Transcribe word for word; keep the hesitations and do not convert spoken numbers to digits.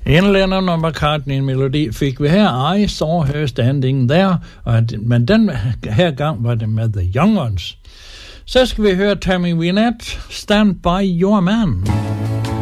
En Lennon og McCartney-melodi fik vi her. I saw her standing there. Men den her gang var det med The Young Ones. Så skal vi høre Tammy Wynette, Stand By Your Man.